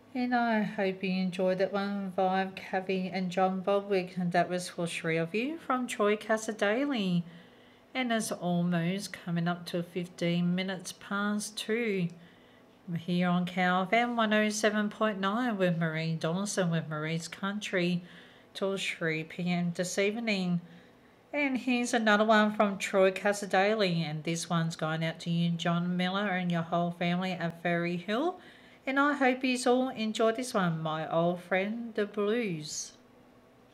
And I hope you enjoyed that one, Vibe, Cavi, and John Bodwick. And that was for three of you from Troy Casa Daily. And it's almost coming up to 15 minutes past 2. I'm here on Cow FM 107.9 with Marie Donaldson with Marie's Country till 3 p.m. this evening. And here's another one from Troy Casa Daily, and this one's going out to you, John Miller, and your whole family at Ferry Hill. And I hope you all enjoy this one, My Old Friend the Blues.